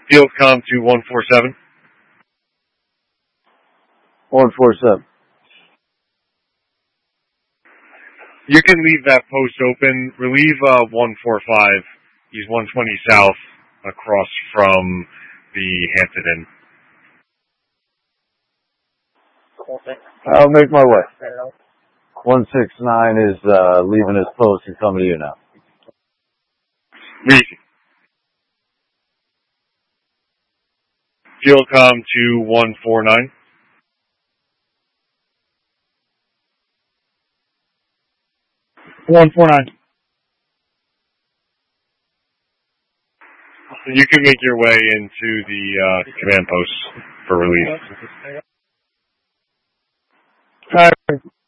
Field com to 147. 147. You can leave that post open. Relieve 145. He's 120 south across from the Hampton Inn. I'll make my way. 169 is leaving his post and coming to you now. Reese. Field com to 149. You can make your way into the command post for release.